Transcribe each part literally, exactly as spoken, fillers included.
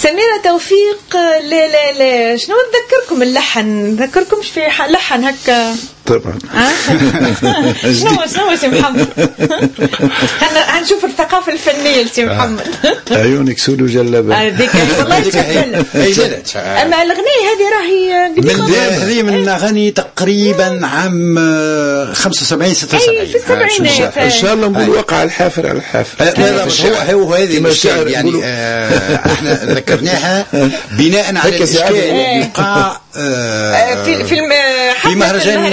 سميرة توفيق. لا لا لا شنو نذكركم اللحن، نذكركمش في لحن هكا طبعا. شنو شنو سي محمد؟ هنشوف الثقافة الفنية لسي محمد. عيونك سود وجلبة. هذيك والله تفهم. أما الأغنية هذه راهي من هذه من أغاني تقريبا عام خمسة وسبعين ستة وسبعين في السبعينات. إن شاء الله نقول وقع الحافر على الحافر. هو هو هذه الإشكال يعني احنا ذكرناها بناء على الإشكال اللي وقع في في في مهرجان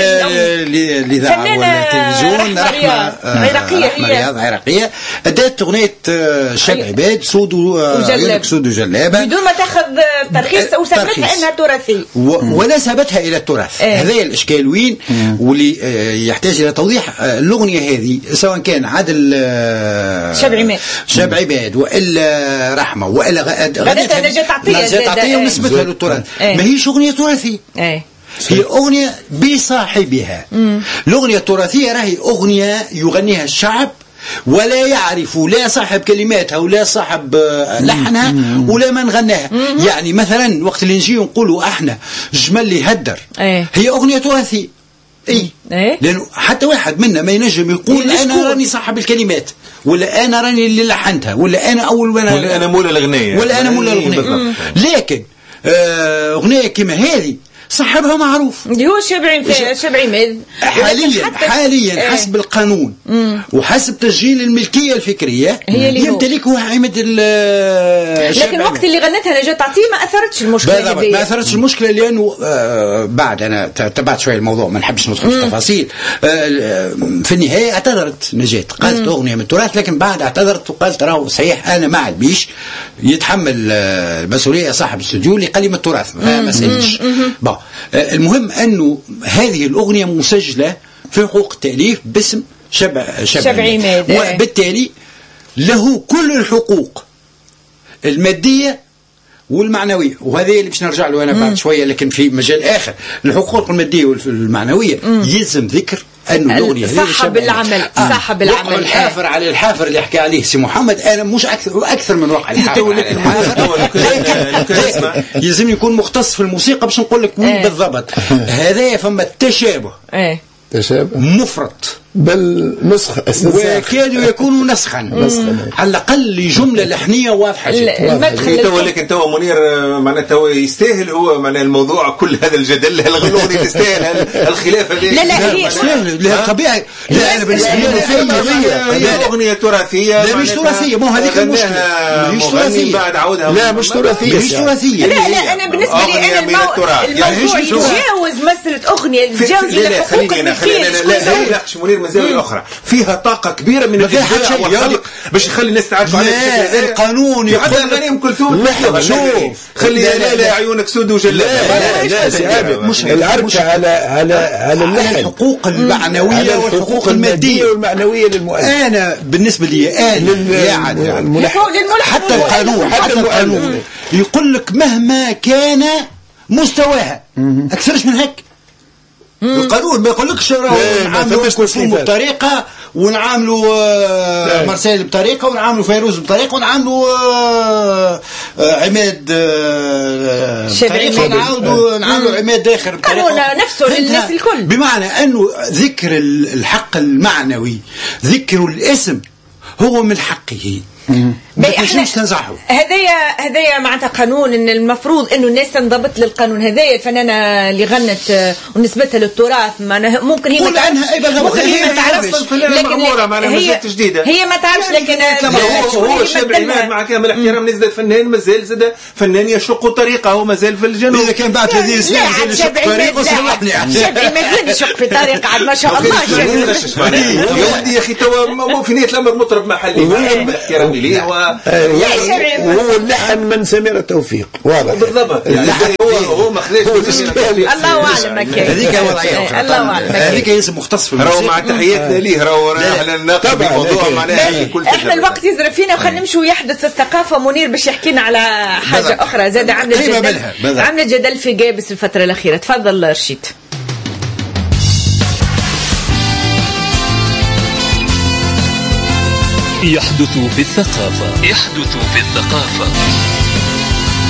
الإذاعة والتلفزيون. رحمة عراقية، هي عراقية أدت أغنية شاب عباد سود وجلابة سود وجلابة بدون ما تأخذ ترخيص وسبتها أنها تراثية ونسبتها إلى التراث. هذا الإشكال وين واللي يحتاج إلى توضيح. الأغنية هذه سواء كان عادل شاب عباد شاب عباد وإلا رحمة وإلا غنتها نجاة عطية نجاة عطية ونسبتها للتراث، ما هيش أغنية تراثية، هي أغنية بصاحبها. الأغنية التراثية راهي أغنية يغنيها الشعب ولا يعرف لا صاحب كلماتها ولا صاحب لحنها ولا من غناها. يعني مثلا وقت اللي نجي نقولوا احنا جمل اللي هدر هي أغنية تراثية، اي لأنه حتى واحد منا ما ينجم يقول أنا راني صاحب الكلمات ولا أنا راني اللي لحنتها ولا أنا أول ولا, ولا أنا مولا الأغنية ولا أنا مولا الأغنية. لكن أغنية كما هذه صاحبها معروف اللي هو شبعي شبعي ماذ حاليا حاليا ايه. حسب القانون مم. وحسب تسجيل الملكيه الفكريه يمتلكها عماد الشبعي. لكن وقت اللي غنتها نجاة عطية ما اثرتش المشكله دي. ما اثرتش المشكله لانه آه بعد انا تبعت شويه الموضوع ما نحبش ندخل في التفاصيل. آه في النهايه اعتذرت نجاة قالت مم. اغنيه من التراث، لكن بعد اعتذرت وقالت راهو صحيح انا ما عجبيش يتحمل المسؤوليه صاحب الاستوديو اللي قال لي من التراث ما سالش. المهم أنه هذه الأغنية مسجلة في حقوق التأليف باسم شبع شبعي ماذ، وبالتالي له كل الحقوق المادية والمعنوية، وهذا اللي باش نرجع له أنا بعد شوية لكن في مجال آخر. الحقوق المادية والمعنوية يلزم ذكر أنه الأغنية صاحب العمل آه. صاحب العمل الحافر آه. على الحافر اللي حكى عليه سي محمد أنا مش أكثر أكثر من وقع الحافر على الحافر. يلزم يكون مختص في الموسيقى باش نقول لك وين بالضبط. هذا فما التشابه تشابه مفرط بل نسخ وكاد يكون نسخا على الأقل جملة لحنية واضحة جدا. ولكن تو منير معناته يستاهل هو معنى الموضوع كل هذا الجدل. هل الأغنية تستاهل الخلاف هذه؟ لا لا هي لا طبيعي. لا أنا بالنسبة لي هي أغنية تراثية. لا مش تراثية مو هذيك المشكلة مش تراثية بعد عودها لا مش تراثية مش تراثية. لا لا أنا بالنسبة لي أنا الموضوع يتجاوز مسألة أغنية يتجاوز الحقوق الملكية. لا يناقش منير مزاوية أخرى فيها طاقة كبيرة من الإبداع والخلق باش يخلي الناس تعرف على الشكل. القانون يقول غني أم كلثوم شوف خلي لا لا عيونك سود وجلابة. لا لا لا مش العركة على على على اللحن الحقوق المعنوية والحقوق المادية والمعنوية للمؤلف. أنا بالنسبة لي أنا يعني حتى القانون حتى القانون يقول لك مهما كان مستواها أكثرش من هيك. القانون ما يقولكش نعاملوا كلثوم بطريقه ونعاملوا مرسيل بطريقه ونعاملوا فيروز بطريقه ونعاملوا عماد بطريقه ونعاودوا نعاملوا عماد اخر بطريقه. قانون نفسه للناس الكل. بمعنى انه ذكر الحق المعنوي ذكر الاسم هو من حقه. احنا هذايا هذايا معناتها قانون ان المفروض انه الناس تنضبط للقانون. هذايا الفنانه اللي غنت ونسبتها للتراث ممكن هي ما تعرفش ممكن هي ما تعرفش لكن هي جديده هي ما تعرفش لكن هو هو الشاب عماد مع كامل احترام نزل فنان مازال زاد فنان يشق طريقه هو مازال في الجنوب. اذا كان بعد هذه السنه مازال يشق طريقه صلحني الشاب عماد يشق في طريقه عاد ما شاء الله. يا ولدي يا اخي تو في نيه الامر مطرب محلي مع احترامي ليه وهو اللحن من سميرة توفيق واضح بالضبط. هو هو مخليش الله اعلم هذيك وضعيه الله اعلم هذيك ياسم مختص في الموسيقى. راهو مع تحياتنا ليه راهو احنا نناقش الموضوع معناها كل احنا الوقت يزرف فينا وخلينا نمشوا يحدث الثقافه. منير باش يحكي لنا على حاجه اخرى زاد عملت جدل عملت جدل في جابس الفتره الاخيره. تفضل رشيد. يحدث في الثقافة. يحدث في الثقافة.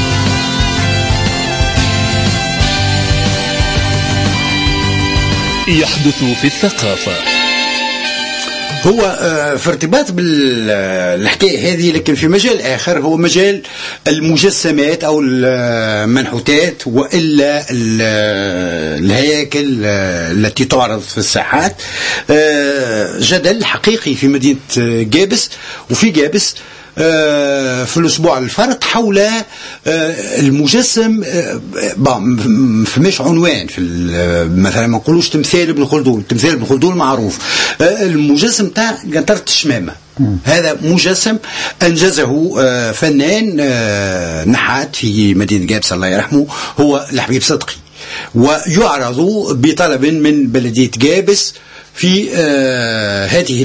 يحدث في الثقافة. هو في ارتباط بالحكاية هذه، لكن في مجال آخر، هو مجال المجسمات أو المنحوتات وإلا الهياكل التي تعرض في الساحات. جدل حقيقي في مدينة جابس وفي جابس في الأسبوع الفرق حول المجسم. فماش عنوان في مثلا ما نقولوش تمثال ابن خلدون، تمثال ابن خلدون معروف. المجسم تاع قنطرة الشمامة، هذا مجسم أنجزه فنان نحات في مدينة جابس الله يرحمه، هو الحبيب صدقي، ويعرض بطلب من بلدية جابس في هذه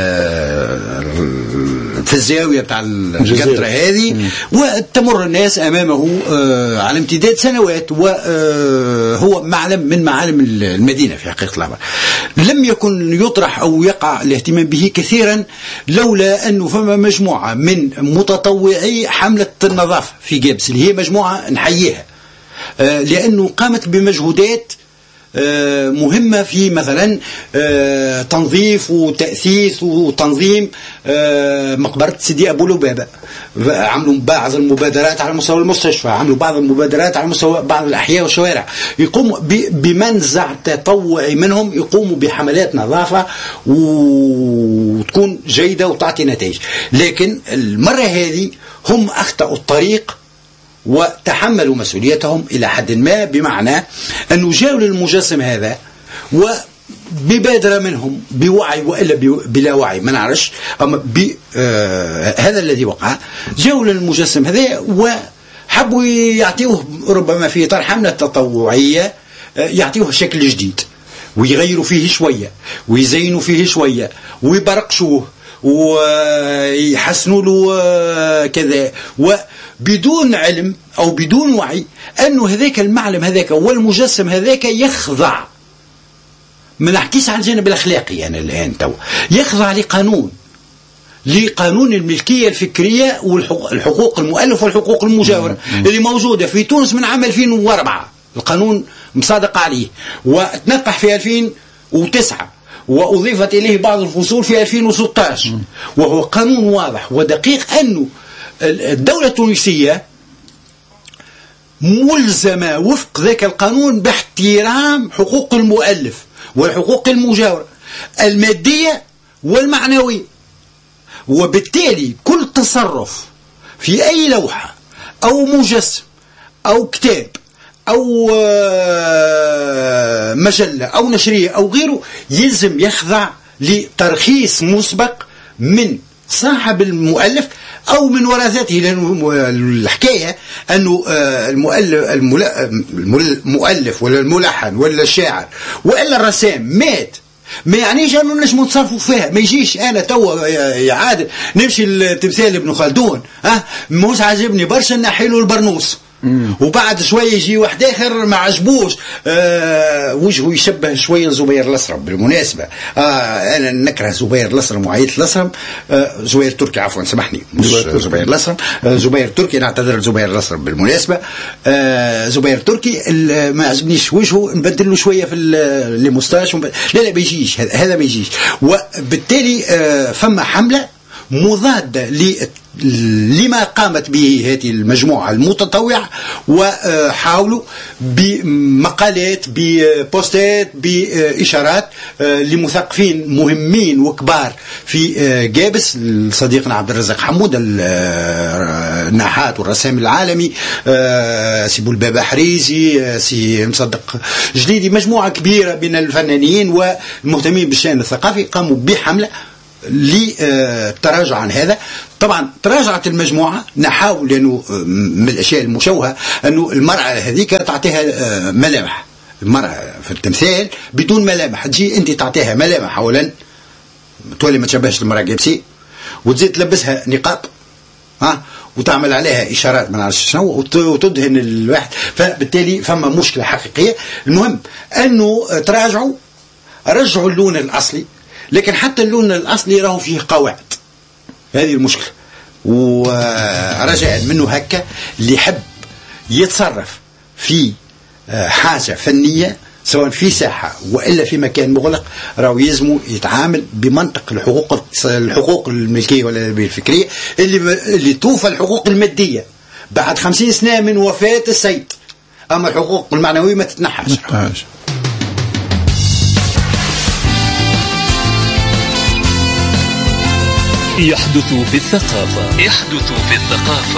في الزاوية بتاع القنطرة هذه، وتمر الناس أمامه على امتداد سنوات، وهو معلم من معالم المدينة في حقيقة الأمر. لم يكن يطرح أو يقع الاهتمام به كثيرا لولا أنه فما مجموعة من متطوعي حملة النظافة في جابس، اللي هي مجموعة نحييها لأنه قامت بمجهودات مهمة في مثلا تنظيف وتأثيث وتنظيم مقبرة سيدي أبو لبابة. عملوا بعض المبادرات على مستوى المستشفى، عملوا بعض المبادرات على مستوى بعض الأحياء والشوارع، يقوموا بمنزع تطوعي منهم، يقوموا بحملات نظافة وتكون جيدة وتعطي نتائج. لكن المرة هذه هم أخطأوا الطريق وتحملوا مسؤوليتهم إلى حد ما، بمعنى أنه جاءوا للمجسم هذا وببادرة منهم بوعي وإلا بلا وعي ما نعرفش، أما آه هذا الذي وقع. جاءوا للمجسم هذا وحبوا يعطيوه ربما في إطار حملة تطوعية آه يعطيوه شكل جديد، ويغيروا فيه شوية ويزينوا فيه شوية ويبرقشوه ويحسنوا له آه كذا، و بدون علم أو بدون وعي أنه هذاك المعلم هذاك والمجسم هذاك يخضع، ما نحكيش على الجانب الأخلاقي يعني الآن تو، يخضع لقانون لقانون الملكية الفكرية والحقوق المؤلف والحقوق المجاورة اللي موجودة في تونس من عام ألفين وأربعة، القانون مصادق عليه، وتنقح في ألفين وتسعة، وأضيفت إليه بعض الفصول في ألفين وستة عشر، وهو قانون واضح ودقيق أنه الدولة التونسية ملزمة وفق ذاك القانون باحترام حقوق المؤلف والحقوق المجاورة المادية والمعنوية، وبالتالي كل تصرف في أي لوحة أو مجسم أو كتاب أو مجلة أو نشرية أو غيره يلزم يخضع لترخيص مسبق من صاحب المؤلف أو من ورثته، لأن الحكاية أنه المؤلف المؤلف ولا الملحن ولا الشاعر وإلا الرسام مات، ما يعنيش أنه نجم نتصرفوا فيها. ما يجيش أنا توا يعادل نمشي التمثال ابن خلدون ها موس عجبني برشا نحيله البرنوس، وبعد شوية يجي واحد آخر ما عجبوش آه وجهه يشبه شوية زبير الأسرم. بالمناسبة آه أنا نكره زبير الأسرم وعيت الأسرم آه زبير تركي عفوا سامحني مش زبير الأسرم آه زبير تركي، نعتذر زبير الأسرم بالمناسبة آه زبير تركي ما عجبنيش وجهه نبدل له شوية في المستاش، لا لا بيجيش هذا بيجيش. وبالتالي آه فما حملة مضادة لما قامت به هذه المجموعة المتطوعة، وحاولوا بمقالات ببوستات بإشارات لمثقفين مهمين وكبار في جابس، صديقنا عبد الرزاق حمود النحات والرسام العالمي، سي بولبابا حريزي، سي مصدق جليدي، مجموعة كبيرة من الفنانين والمهتمين بالشأن الثقافي قاموا بحملة للتراجع عن هذا. طبعا تراجعت المجموعة، نحاول لأنه من الأشياء المشوهة أنه المرأة هذيك تعطيها ملامح، المرأة في التمثال بدون ملامح، تجي أنت تعطيها ملامح أولا تولي ما تشبهش المرأة جابسي، وتزيد تلبسها نقاب ها وتعمل عليها إشارات ما نعرفش شنو وتدهن الواحد، فبالتالي فما مشكلة حقيقية. المهم أنه تراجعوا، رجعوا اللون الأصلي، لكن حتى اللون الأصلي راهو فيه قواعد، هذه المشكلة. ورجاء منه هكا اللي يحب يتصرف في حاجة فنية سواء في ساحة وإلا في مكان مغلق راهو يلزموا يتعامل بمنطق الحقوق الحقوق الملكية ولا الفكرية اللي اللي توفى الحقوق المادية بعد خمسين سنة من وفاة السيد، أما الحقوق المعنوية ما تتنحاش. يحدث في الثقافة. يحدث في الثقافة.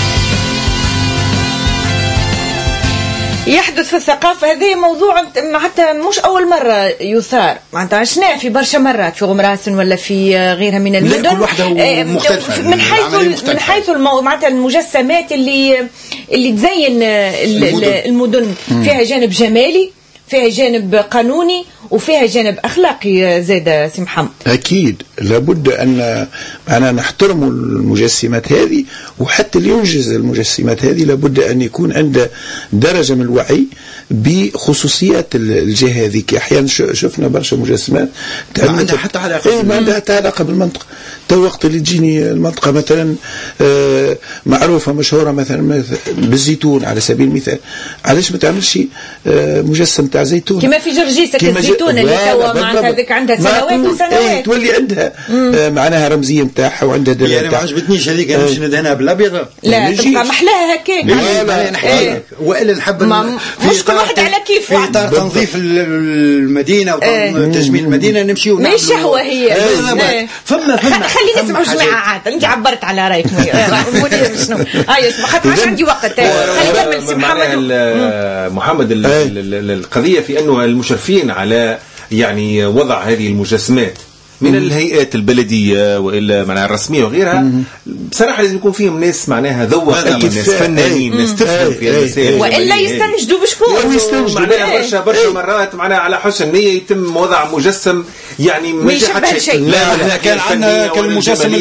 يحدث في الثقافة. هذا موضوع حتى مش أول مرة يثار، معناتها عشناه في برشا مرات في غمراسن ولا في غيرها من المدن. كل واحدة مختلفة من حيث من حيث معناتها المجسمات اللي اللي تزين المدن, المدن. فيها جانب جمالي، فيها جانب قانوني، وفيها جانب أخلاقي زاد سي محمد. أكيد لابد أن أنا نحترم المجسمات هذه، وحتى اللي ينجز المجسمات هذه لابد أن يكون عنده درجة من الوعي بخصوصيات الجهة هذه. أحيانا شفنا برشا مجسمات ما عندها حتى علاقة إيه ما عندها حتى علاقة بالمنطقة. تو وقت اللي تجيني المنطقة مثلا معروفة مشهورة مثلا بالزيتون على سبيل المثال، علاش ما تعملش مجسم تاع زيتون كما في جرجيسة الزيتون اللي توا معناتها هذيك عندها سنوات وسنوات ايه تولي عندها آه معناها رمزية نتاعها وعندها دلالة. يعني ما عجبتنيش هذيك مش ندهنها بالابيض، لا تبقى محلاها هكاك. لا نحكي والا نحب مش كل واحد على كيفه، في اطار تنظيف المدينه وتجميل المدينه نمشيو ما الشهوه هي. فما فما خليني نسمعوا جماعه عاد. انت عبرت على رايك مدير شنو هاي اسمع خاطر مش عندي وقت. خلي نكمل سي محمد. محمد القضيه في انه المشرفين على يعني وضع هذه المجسمات من الهيئات البلدية وإلا معناها الرسمية وغيرها، بصراحة لازم يكون فيهم ناس معناها ذوق، ناس فنانين، ناس تفهم في المسائل، وإلا يستنجدوا بشكون معناها برشا برشا مرات معناها على حسن نية يتم وضع مجسم يعني ما يشبه شيء. لا كان عندنا كالمجسم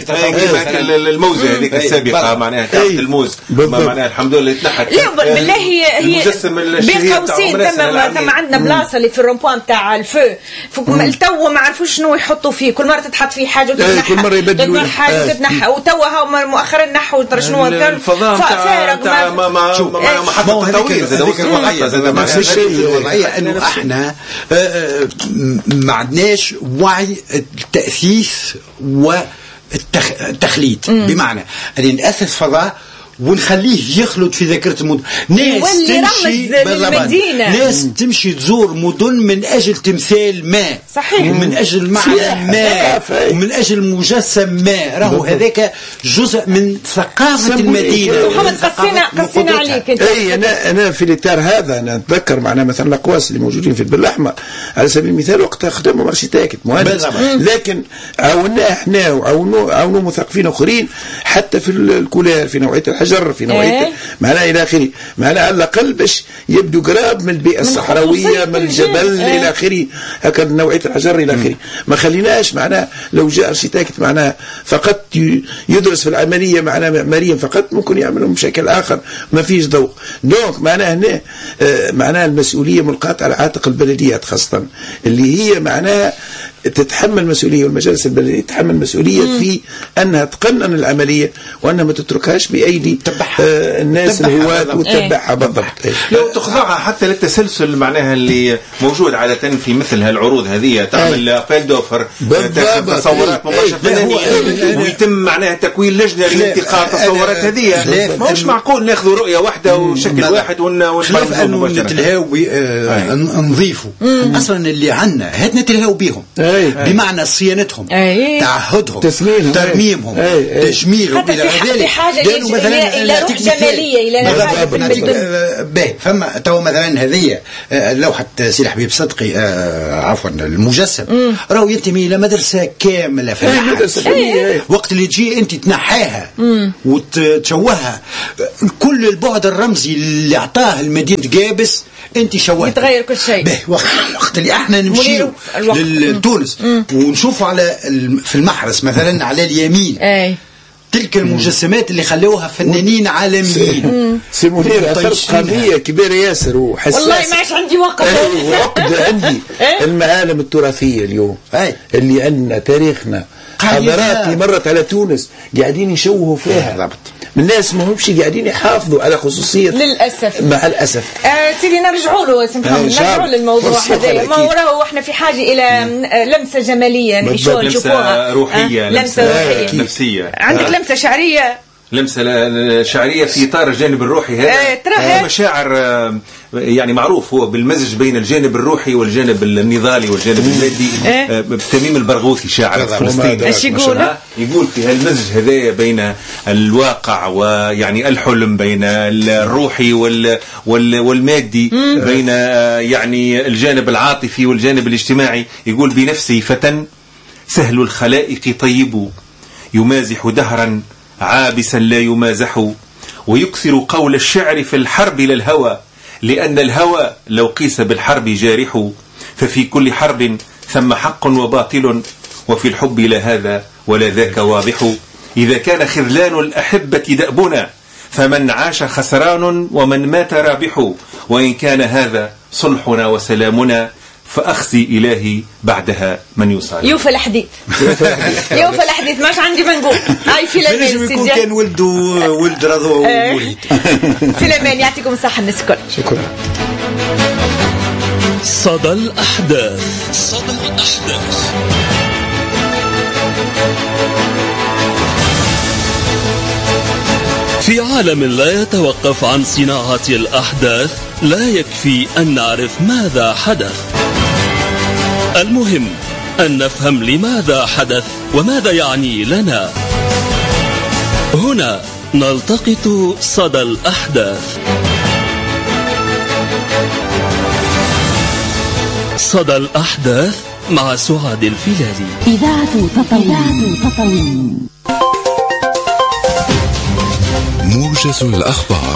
الموزة هذيك السابقة معناها تحت الموز معناها الحمد لله تنحت. لا بالله هي هي بين قوسين ثم عندنا بلاصة اللي في الرومبوان تاع الفو تو ما عرفوش شنو يحطوا فيه، كل مرة تتحط فيه حاجة وتتنحى كل مرة يبدلوا حاجة وتتنحى، وتوها مؤخرا نحوا شنو الفضاء تاع ما ما ما محطة التطوير زاد نفس الشيء. الوضعية انه احنا ما عندناش وعي التأسيس والتخليد، بمعنى ان نأسس فضاء ونخليه يخلد في ذاكرة المدن. ناس تمشي ناس تمشي تزور مدن من أجل تمثال ما، صحيح، ومن أجل معنى ما، ومن أجل مجسم ما، راهو هذاك جزء من ثقافة المدينة. محمد قصينا قصينا عليك انت. اي انا انا في الاطار هذا انا اتذكر معنا مثلا الاقواس اللي موجودين في البر الاحمر على سبيل المثال وقتها خدموا ارشيتكت مهندس، لكن عاوناه احنا وعاونوا عاونوا مثقفين اخرين حتى في الكولار في نوعية الحجر في نوعية إيه؟ معنا إلى آخره، معنا على الأقل باش يبدو قراب من البيئة الصحراوية من الجبل إيه؟ إلى آخره، هكذا نوعية الحجر إلى آخره. ما خليناش معنا لو جاء أرشيتكت معنا فقط يدرس في العملية معنا معماريا فقط ممكن يعملهم بشكل آخر ما فيش ضوء. دونك معنا هنا معنا المسؤولية ملقاة على عاتق البلديات خاصة اللي هي معناها تتحمل مسؤولية، والمجالس البلدية تتحمل مسؤولية مم. في أنها تقنن العملية وأنها ما تتركهاش بأيدي آه الناس الهواة وتتبعها ايه. بالضبط ايه. لو تخضعها حتى للتسلسل معناها اللي موجود عادة في مثل هالعروض هذه، تعمل أبيل دوفر تاخذ تصورات مباشرة فنانية ويتم معناها تكوين لجنة لانتقاء التصورات هذه. ما هوش معقول ناخذ رؤية واحدة وشكل واحد ونبرمجه مباشرة. نتلهاو نضيفوا أصلا اللي عنا هات نتلهاو بيهم بمعنى صيانتهم، تعهدهم، ترميمهم، تجميلهم إلى ذلك. حاجة إلى روح جمالية إلى باهي. فما تو مثلا هذه لوحة سي الحبيب صدقي عفوا المجسم راهو ينتمي إلى مدرسة كاملة في النحت. وقت اللي تجي أنت تنحاها وتشوهها كل البعد الرمزي اللي أعطاه المدينة قابس أنت شوهت، يتغير كل شيء. وقت اللي احنا نمشي لتونس ونشوف على في المحرس مثلا على اليمين أي. تلك المجسمات اللي خلوها فنانين عالميين. سي منير اثرت قضيه كبيره ياسر وحساس، والله ما عادش عندي وقت. وقت عندي المعالم التراثيه اليوم اللي عندنا تاريخنا حضارات اللي مرت على تونس قاعدين يشوهوا فيها. الناس ما همش قاعدين يحافظوا على خصوصية للأسف. مع الأسف. آه سيدي نرجعوا له سمحوا نرجعوا للموضوع هذا. ما وراه واحنا في حاجة إلى لمسة جمالية نعيشوها نشوفوها. لمسة روحية. آه لمسة روحية. نفسية. عندك آه. لمسة شعرية. لمسة شعرية في إطار الجانب الروحي هذا. آه مشاعر يعني معروف هو بالمزج بين الجانب الروحي والجانب النضالي والجانب المادي. آه تميم البرغوثي شاعر فلسطيني ايش يقول؟ يقول في هالمزج هذايا بين الواقع ويعني الحلم، بين الروحي وال وال والمادي، بين يعني الجانب العاطفي والجانب الاجتماعي. يقول بنفسي فتى سهل الخلائق طيب يمازح دهرا عابسا لا يمازح، ويكثر قول الشعر في الحرب للهوى، لأن الهوى لو قيس بالحرب جارح، ففي كل حرب ثم حق وباطل، وفي الحب لا هذا ولا ذاك واضح. إذا كان خذلان الأحبة دأبنا، فمن عاش خسران ومن مات رابح، وإن كان هذا صلحنا وسلامنا، فأخزي إلهي بعدها من يصالح. يوفى الحديث يوفى الحديث ماش عندي ما نقول. هاي في الأمان يكون كان ولد ولد رضوى وولد في الأمان. يعطيكم الصحة الناس الكل. شكرا. صدى الأحداث. صدى الأحداث. في عالم لا يتوقف عن صناعة الأحداث، لا يكفي أن نعرف ماذا حدث، المهم أن نفهم لماذا حدث وماذا يعني لنا. هنا نلتقط صدى الأحداث. صدى الأحداث مع سعاد الفيلالي. إذاعة تطاوين. موجز الأخبار.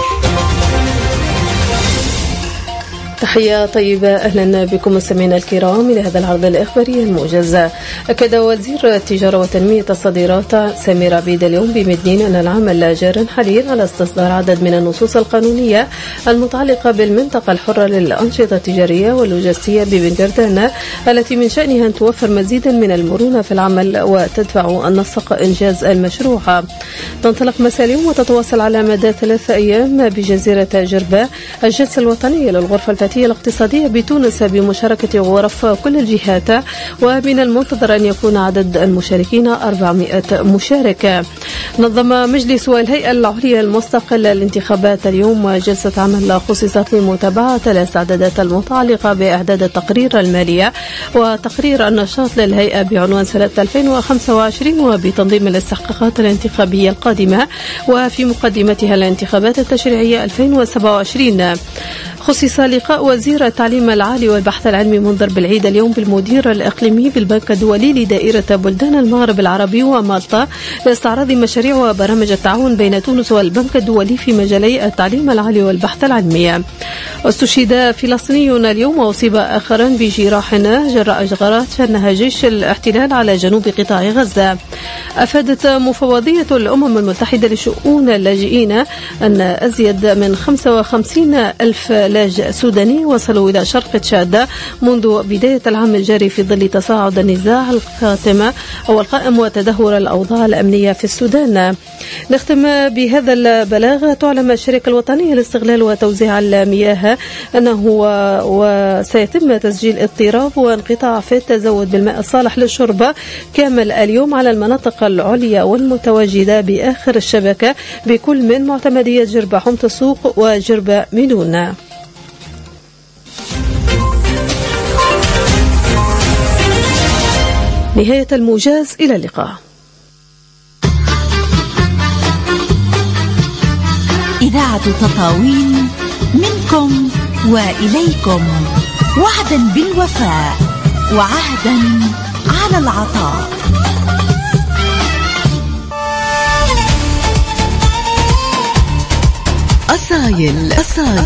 تحية طيبة، أهلا بكم مستمعينا الكرام إلى هذا العرض الإخباري الموجز. أكد وزير التجارة وتنمية الصادرات سمير عبيد اليوم بمدنين أن العمل جار حاليا على استصدار عدد من النصوص القانونية المتعلقة بالمنطقة الحرة للأنشطة التجارية واللوجستية ببنجردان، التي من شأنها أن توفر مزيدا من المرونة في العمل وتدفع النسق إنجاز المشروع. تنطلق مساء اليوم وتتواصل على مدى ثلاثة أيام بجزيرة جربة الجلسة الوطنية للغرفة الاقتصادية بتونس بمشاركة غرف كل الجهات، ومن المنتظر أن يكون عدد المشاركين أربعمائة مشارك. نظم مجلس الهيئة العليا المستقلة للانتخابات اليوم جلسة عمل خصصت لمتابعة الاستعدادات المتعلقة بإعداد التقرير المالية وتقرير النشاط للهيئة بعنوان سنة ألفين وخمسة وعشرين وبتنظيم الاستحقاقات الانتخابية القادمة، وفي مقدمتها الانتخابات التشريعية ألفين وسبعة وعشرين. خصص لقاء وزير التعليم العالي والبحث العلمي منذر بالعيد اليوم بالمدير الإقليمي بالبنك الدولي لدائرة بلدان المغرب العربي ومالطا لاستعراض مشاريع وبرامج التعاون بين تونس والبنك الدولي في مجالي التعليم العالي والبحث العلمي. استشهد فلسطيني اليوم وأصيب آخرا بجراح جراء غارات شنها جيش الاحتلال على جنوب قطاع غزة. أفادت مفوضية الأمم المتحدة لشؤون اللاجئين أن أزيد من خمسة وخمسين ألف لاجئ سوداني وصلوا إلى شرق تشاد منذ بداية العام الجاري في ظل تصاعد النزاع القائم أو القائم وتدهور الأوضاع الأمنية في السودان. نختم بهذا البلاغ. تعلم الشركة الوطنية لاستغلال وتوزيع المياه أنه وسيتم تسجيل اضطراب وانقطاع في التزود بالماء الصالح للشرب كامل اليوم على المناطق العليا والمتواجدة بآخر الشبكة بكل من معتمدية جربة حمص السوق وجربة ميدون. نهاية الموجز، إلى اللقاء. إذاعة تطاوين منكم وإليكم، وعدا بالوفاء وعهدا على العطاء. أصايل أصايل